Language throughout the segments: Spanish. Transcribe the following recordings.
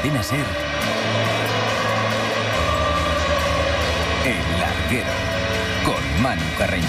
Cadena SER, El Larguero, con Manu Carreño.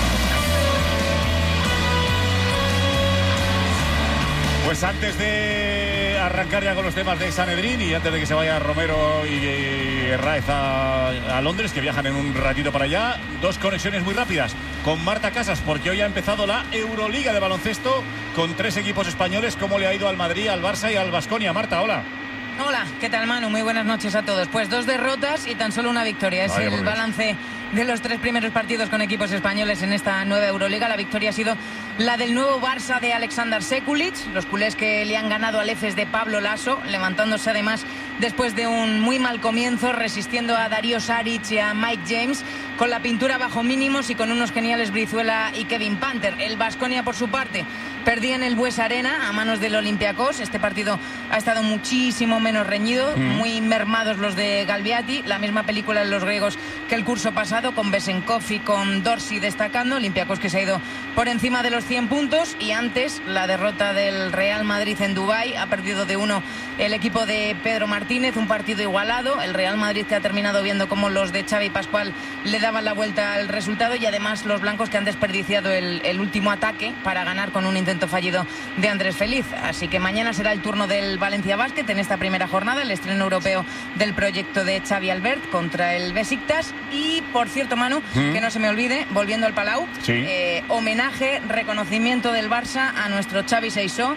Pues antes de arrancar ya con los temas de Sanedrín y antes de que se vaya Romero y Herráez a Londres, que viajan en un ratito para allá, dos conexiones muy rápidas con Marta Casas, porque hoy ha empezado la Euroliga de baloncesto con 3 equipos españoles. ¿Cómo le ha ido al Madrid, al Barça y al Baskonia? Marta, hola. Hola, ¿qué tal, Manu? Muy buenas noches a todos. Pues 2 derrotas y tan solo una victoria. Es el balance de los 3 primeros partidos con equipos españoles en esta nueva Euroliga. La victoria ha sido la del nuevo Barça de Aleksandar Sekulic. Los culés que le han ganado al Efes de Pablo Laso, levantándose además después de un muy mal comienzo, resistiendo a Darío Saric y a Mike James, con la pintura bajo mínimos y con unos geniales Brizuela y Kevin Panther. El Baskonia, por su parte, perdía en el Buesa Arena a manos del Olympiacos. Este partido ha estado muchísimo menos reñido, muy mermados los de Galbiati. La misma película en los griegos que el curso pasado, con Besenkov y con Dorsey destacando. Olympiacos que se ha ido por encima de los 100 puntos. Y antes, la derrota del Real Madrid en Dubái. Ha perdido de 1 el equipo de Pedro Martínez, un partido igualado. El Real Madrid que ha terminado viendo cómo los de Xavi Pascual le daban la vuelta al resultado, y además los blancos que han desperdiciado el último ataque para ganar con un intento fallido de Andrés Feliz. Así que mañana será el turno del Valencia Basket en esta primera jornada, el estreno europeo del proyecto de Xavi Albert contra el Besiktas. Y por cierto, Manu, que no se me olvide, volviendo al Palau, sí. Homenaje, reconocimiento del Barça a nuestro Xavi Seisó,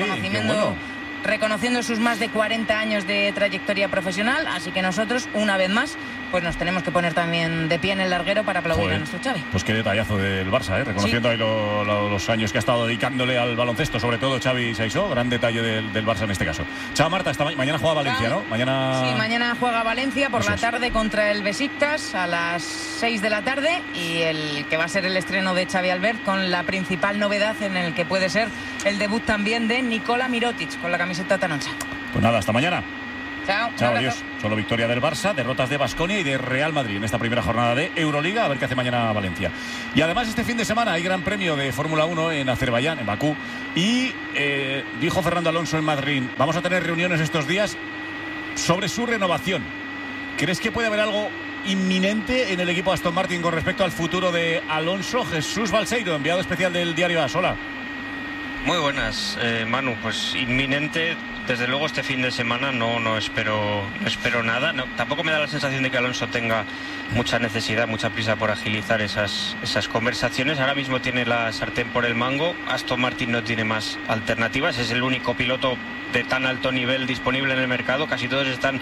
reconociendo sus más de 40 años de trayectoria profesional. Así que nosotros, una vez más, pues nos tenemos que poner también de pie en el larguero para aplaudir a nuestro Xavi. Pues qué detallazo del Barça, reconociendo ahí los años que ha estado dedicándole al baloncesto, sobre todo Xavi Seisó. Gran detalle del Barça en este caso. Chao, Marta, mañana juega Valencia, ¿no? Mañana juega Valencia por la tarde contra el Besiktas a las 6 de la tarde, y el que va a ser el estreno de Xavi Albert, con la principal novedad en el que puede ser el debut también de Nikola Mirotic con la camiseta taronja. Pues nada, hasta mañana. Chao, adiós. Solo victoria del Barça, derrotas de Baskonia y de Real Madrid en esta primera jornada de Euroliga. A ver qué hace mañana Valencia. Y además este fin de semana hay Gran Premio de Fórmula 1 en Azerbaiyán, en Bakú. Y dijo Fernando Alonso en Madrid: vamos a tener reuniones estos días sobre su renovación. ¿Crees que puede haber algo inminente en el equipo Aston Martin con respecto al futuro de Alonso? Jesús Balseiro, enviado especial del diario AS. Hola. Muy buenas, Manu. Pues inminente, desde luego este fin de semana no espero nada. Tampoco me da la sensación de que Alonso tenga mucha necesidad, mucha prisa por agilizar esas conversaciones. Ahora mismo tiene la sartén por el mango. Aston Martin no tiene más alternativas. Es el único piloto de tan alto nivel disponible en el mercado. Casi todos están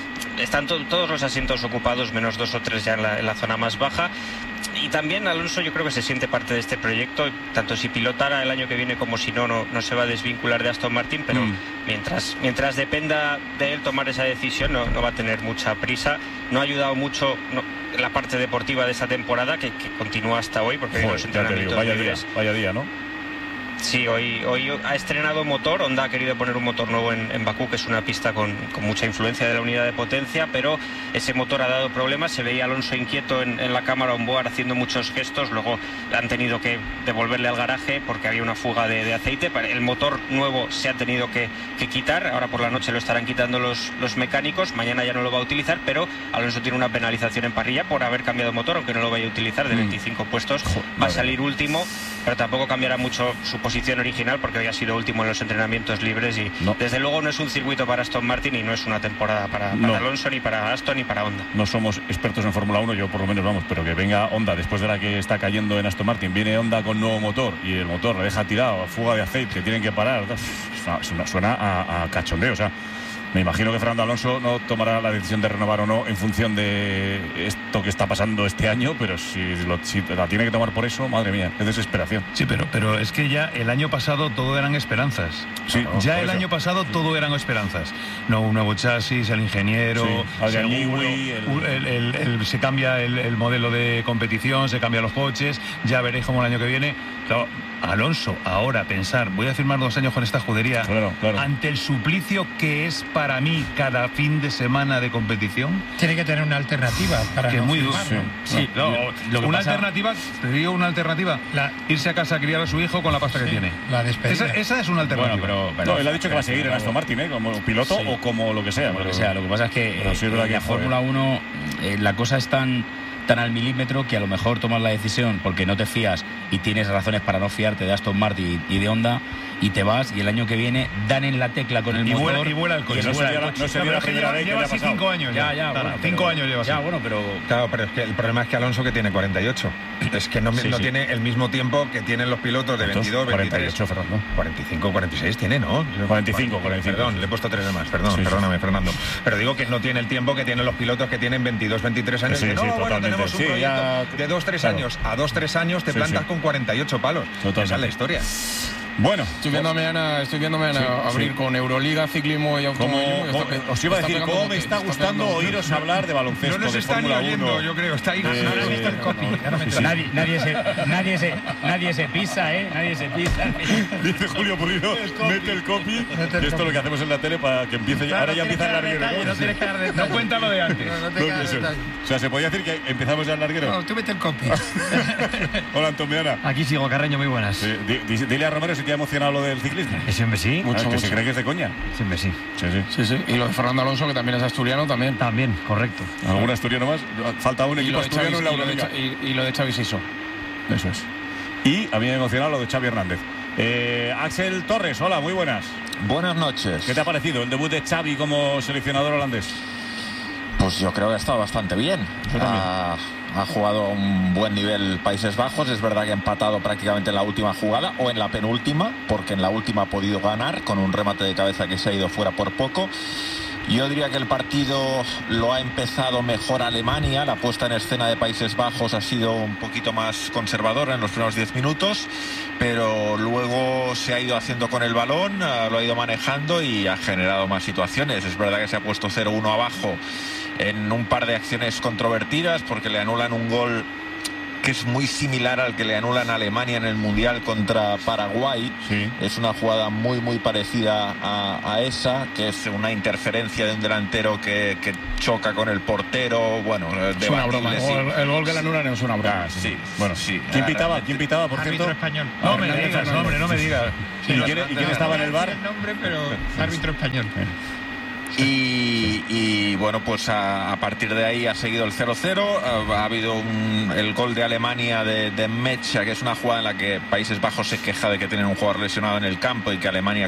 todos los asientos ocupados, menos 2 o 3 ya en la zona más baja. Y también Alonso, yo creo que se siente parte de este proyecto, tanto si pilotara el año que viene como si no se va a desvincular de Aston Martin, pero mientras dependa de él tomar esa decisión, no va a tener mucha prisa. No ha ayudado mucho la parte deportiva de esta temporada, que continúa hasta hoy, porque los entrenamientos vaya día, ¿no? Sí, hoy ha estrenado motor. Honda ha querido poner un motor nuevo en Bakú, que es una pista con mucha influencia de la unidad de potencia, pero ese motor ha dado problemas. Se veía Alonso inquieto en la cámara on-board haciendo muchos gestos. Luego han tenido que devolverle al garaje porque había una fuga de aceite. El motor nuevo se ha tenido que quitar. Ahora por la noche lo estarán quitando los mecánicos. Mañana ya no lo va a utilizar, pero Alonso tiene una penalización en parrilla por haber cambiado motor, aunque no lo vaya a utilizar, de 25 puestos. Va a salir último, pero tampoco cambiará mucho su posición original, porque hoy ha sido último en los entrenamientos libres. Y desde luego no es un circuito para Aston Martin, y no es una temporada para Alonso, ni para Aston, ni para Honda. No somos expertos en Fórmula 1, yo por lo menos, pero que venga Honda después de la que está cayendo en Aston Martin. Viene Honda con nuevo motor y el motor le deja tirado, fuga de aceite, que tienen que parar. Suena a cachondeo. O sea, me imagino que Fernando Alonso no tomará la decisión de renovar o no en función de esto que está pasando este año, pero si la tiene que tomar por eso, madre mía, qué desesperación. Sí, pero es que ya el año pasado todo eran esperanzas. Sí, ya el año pasado todo eran esperanzas. No, un nuevo chasis, el ingeniero, se cambia el modelo de competición, se cambian los coches, ya veréis cómo el año que viene. Claro, Alonso ahora pensar, voy a firmar 2 años con esta escudería, claro. ante el suplicio que es para mí cada fin de semana de competición. Tiene que tener una alternativa para que no muy firmar, duro. ¿no? Sí, una alternativa, te digo una alternativa, irse a casa a criar a su hijo con la pasta que tiene. La despedida. Esa es una alternativa. Bueno, pero él ha dicho que va a seguir en Aston Martin, como piloto o como lo que sea. Lo que sea. Lo que pasa es que en la Fórmula 1 la cosa es tan al milímetro que a lo mejor tomas la decisión porque no te fías y tienes razones para no fiarte de Aston Martin y de Honda, y te vas, y el año que viene dan en la tecla con el motor y vuela el coche. No sería la primera vez que lleva así 5 años ya. Bueno, 5 años lleva así. Ya, bueno, pero... Claro, pero es que el problema es que Alonso, que tiene 48, es que no tiene el mismo tiempo que tienen los pilotos de 22, 23... 48, Fernando. 45, 46 tiene, ¿no? 45. Perdón, le he puesto 3 de más, perdóname, Fernando. Pero digo que no tiene el tiempo que tienen los pilotos que tienen 22, 23 años. Bueno, tenemos un proyecto de 2-3 años. A 2-3 años te plantas con 48 palos. Totalmente. Esa es la historia. Bueno, estoy viendo mañana abrir con Euroliga, ciclismo y automovilismo. Os iba a decir, cómo me está gustando oíros hablar de baloncesto, no nos de está ni oyendo, yo creo. Está ahí. Nadie se pisa, ¿eh? Nadie se pisa. Dice Julio Pulido, mete el copy. Y esto es lo que hacemos en la tele para que empiece. Ahora ya empieza el larguero. No cuenta lo de antes. O sea, ¿se podía decir que empezamos ya el larguero? No, tú mete el copy. Hola, Antomiana. Aquí sigo, Carreño, muy buenas. Dile a Romero si te ha emocionado lo del ciclismo. Siempre sí. Mucho. Se cree que es de coña. Siempre sí. Sí. Y lo de Fernando Alonso, que también es asturiano, también. También, correcto. ¿Algún asturiano más? Falta un equipo asturiano en la Euroliga. Y lo de Xavi Siso. Eso es. Y a mí me ha emocionado lo de Xavi Hernández. Axel Torres, hola, muy buenas. Buenas noches. ¿Qué te ha parecido el debut de Xavi como seleccionador holandés? Pues yo creo que ha estado bastante bien. Ha jugado a un buen nivel Países Bajos. Es verdad que ha empatado prácticamente en la última jugada o en la penúltima, porque en la última ha podido ganar con un remate de cabeza que se ha ido fuera por poco. Yo diría que el partido lo ha empezado mejor Alemania. La puesta en escena de Países Bajos ha sido un poquito más conservadora en los primeros 10 minutos, pero luego se ha ido haciendo con el balón, lo ha ido manejando y ha generado más situaciones. Es verdad que se ha puesto 0-1 abajo en un par de acciones controvertidas, porque le anulan un gol que es muy similar al que le anulan a Alemania en el Mundial contra Paraguay. Sí. Es una jugada muy parecida a esa, que es una interferencia de un delantero que choca con el portero. Bueno, es una broma. Sí. El gol que le anulan es una broma. Sí. Bueno, sí. ¿Quién pitaba, por cierto? Árbitro español. No me digas, hombre, no me digas. ¿Y quién estaba en el bar? El nombre, pero árbitro español. Y bueno, pues a partir de ahí ha seguido el 0-0. Ha habido el gol de Alemania de Mecha, que es una jugada en la que Países Bajos se queja de que tienen un jugador lesionado en el campo y que Alemania